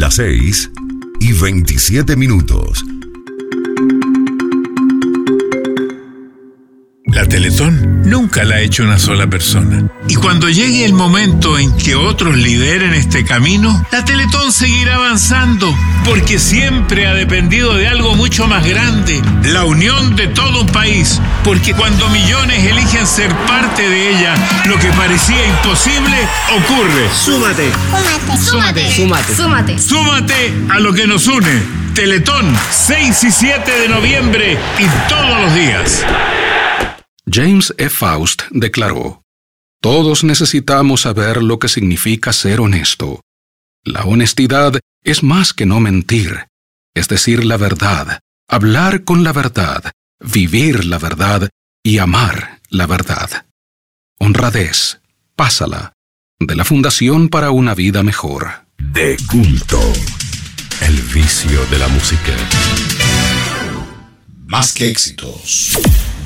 Las 6:27. La Teletón nunca la ha hecho una sola persona. Y cuando llegue el momento en que otros lideren este camino, la Teletón seguirá avanzando, porque siempre ha dependido de algo mucho más grande, la unión de todo un país. Porque cuando millones eligen ser parte de ella, lo que parecía imposible ocurre. Súmate. Súmate. Súmate. Súmate. Súmate a lo que nos une. Teletón, 6 y 7 de noviembre y todos los días. James E. Faust declaró: todos necesitamos saber lo que significa ser honesto. La honestidad es más que no mentir, es decir la verdad, hablar con la verdad, vivir la verdad y amar la verdad. Honradez, pásala, de la Fundación para una Vida Mejor. De culto, el vicio de la música. Más que éxitos.